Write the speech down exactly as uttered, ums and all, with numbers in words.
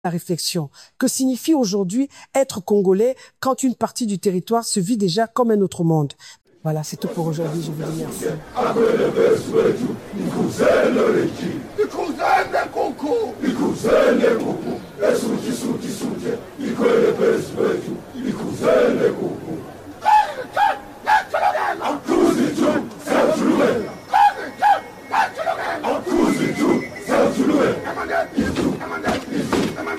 la réflexion. Que signifie aujourd'hui être congolais quand une partie du territoire se vit déjà comme un autre monde? Voilà, c'est tout pour aujourd'hui. Je vous dis merci. Merci.